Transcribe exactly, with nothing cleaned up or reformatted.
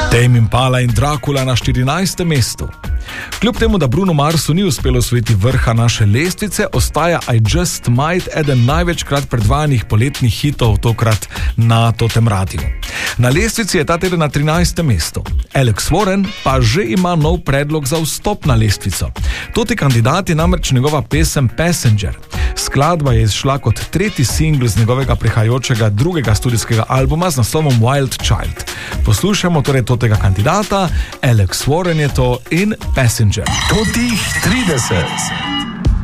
Tame Impala in Dracula na štirinajstem mestu. Kljub temu, da Bruno Marsu ni uspelo osvojiti vrha naše lestvice, ostaja I Just Might eden največkrat predvajanih poletnih hitov, tokrat na Totem radiju. Na lestvici je ta teden na trinajstem mestu. Alex Warren pa že ima nov predlog za vstop na lestvico. Toti kandidat je namreč njegova pesem Passenger. Skladba je izšla kot tretji singl z njegovega prihajajočega drugega studijskega albuma z naslovom Wild Child. Poslušamo torej totega kandidata, Alex Warren je to in Passenger. Totih trideset.